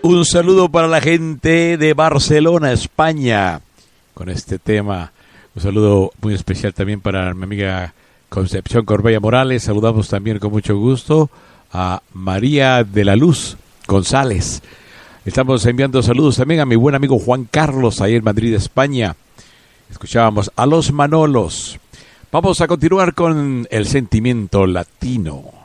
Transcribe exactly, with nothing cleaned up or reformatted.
Un saludo para la gente de Barcelona, España, con este tema. Un saludo muy especial también para mi amiga Concepción Corbella Morales. Saludamos también con mucho gusto a María de la Luz González. Estamos enviando saludos también a mi buen amigo Juan Carlos, ahí en Madrid, España. Escuchábamos a Los Manolos. Vamos a continuar con el sentimiento latino.